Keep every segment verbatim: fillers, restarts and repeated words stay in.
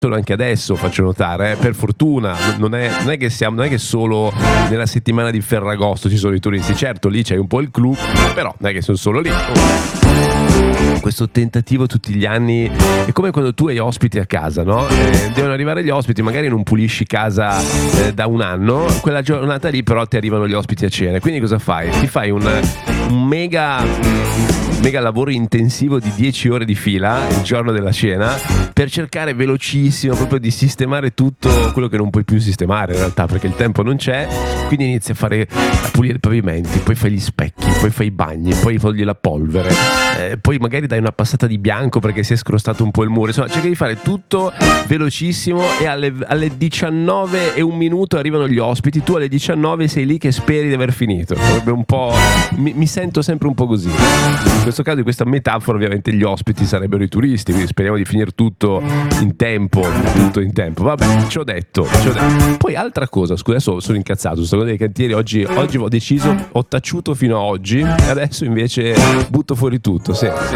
anche adesso, faccio notare, eh, per fortuna non è, non è che siamo, non è che solo nella settimana di Ferragosto ci sono i turisti. Certo, lì c'è un po' il clou, però non è che sono solo lì. Questo tentativo tutti gli anni è come quando tu hai ospiti a casa, no? Eh, devono arrivare gli ospiti, magari non pulisci casa eh, da un anno, quella giornata lì però ti arrivano gli ospiti a cena. Quindi cosa fai? Ti fai un, un mega mega lavoro intensivo di dieci ore di fila il giorno della cena per cercare velocissimo proprio di sistemare tutto quello che non puoi più sistemare in realtà, perché il tempo non c'è. Quindi inizi a fare a pulire i pavimenti, poi fai gli specchi, poi fai i bagni, poi togli la polvere, eh, poi magari dai una passata di bianco perché si è scrostato un po' il muro. Insomma, cerchi di fare tutto velocissimo e alle, alle diciannove e un minuto arrivano gli ospiti. Tu alle diciannove sei lì che speri di aver finito. Sarebbe un po', mi, mi sento sempre un po' così. In questo caso, in questa metafora, ovviamente gli ospiti sarebbero i turisti, quindi speriamo di finire tutto in tempo, tutto in tempo. Vabbè, ci ho detto, ci ho detto. Poi altra cosa, scusa, adesso sono incazzato, sto cosa dei cantieri, oggi, oggi ho deciso, ho taciuto fino a oggi e adesso invece butto fuori tutto, sì, sì.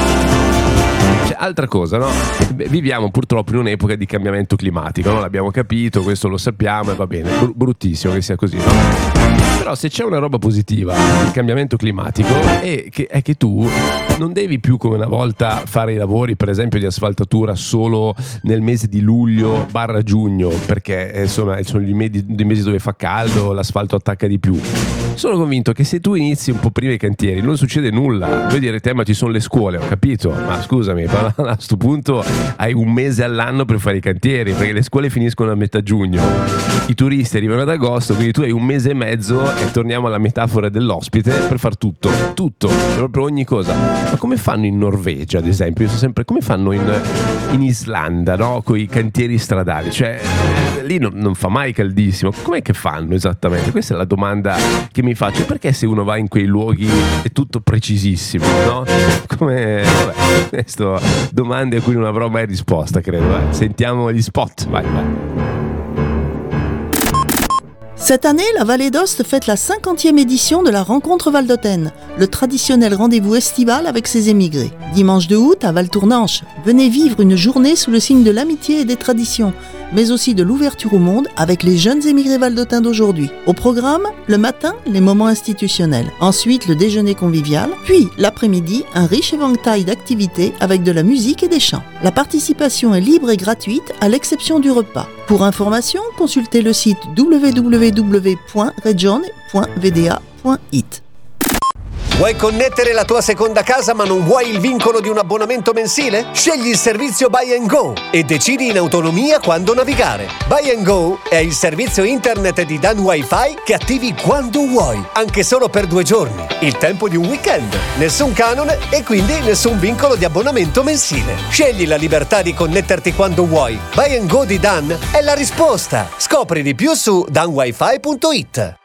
Cioè, altra cosa, no? Viviamo purtroppo in un'epoca di cambiamento climatico, no? L'abbiamo capito, questo lo sappiamo e va bene, Br- bruttissimo che sia così, no? Però se c'è una roba positiva il cambiamento climatico è che, è che tu non devi più come una volta fare i lavori, per esempio di asfaltatura, solo nel mese di luglio barra giugno, perché eh, sono, sono i mesi, i mesi dove fa caldo, l'asfalto attacca di più. Sono convinto che se tu inizi un po' prima i cantieri non succede nulla. Voi direte, ma ci sono le scuole, ho capito, ma scusami, a questo punto hai un mese all'anno per fare i cantieri, perché le scuole finiscono a metà giugno, i turisti arrivano ad agosto, quindi tu hai un mese e mezzo, e torniamo alla metafora dell'ospite, per far tutto, tutto, proprio ogni cosa. Ma come fanno in Norvegia, ad esempio? Io so sempre, come fanno in, in Islanda, no? Con i cantieri stradali, cioè lì non, non fa mai caldissimo. Com'è che fanno esattamente? Questa è la domanda che mi faccio. Perché se uno va in quei luoghi è tutto precisissimo, no? Come, vabbè, questo domande a cui non avrò mai risposta, credo. Eh. Sentiamo gli spot, vai, vai. Cette année, la Vallée d'Ost fête la cinquantième édition de la Rencontre Valdôtaine, le traditionnel rendez-vous estival avec ses émigrés. Dimanche deux août à Val-Tournanche, venez vivre une journée sous le signe de l'amitié et des traditions, mais aussi de l'ouverture au monde avec les jeunes émigrés valdôtains d'aujourd'hui. Au programme, le matin, les moments institutionnels. Ensuite, le déjeuner convivial. Puis, l'après-midi, un riche éventail d'activités avec de la musique et des chants. La participation est libre et gratuite à l'exception du repas. Pour information, consultez le site w w w point regione point v d a point i t. Vuoi connettere la tua seconda casa ma non vuoi il vincolo di un abbonamento mensile? Scegli il servizio Buy and Go e decidi in autonomia quando navigare. Buy and Go è il servizio internet di Dan Wi-Fi che attivi quando vuoi, anche solo per due giorni. Il tempo di un weekend, nessun canone e quindi nessun vincolo di abbonamento mensile. Scegli la libertà di connetterti quando vuoi. Buy and Go di Dan è la risposta. Scopri di più su dan wifi punto i t.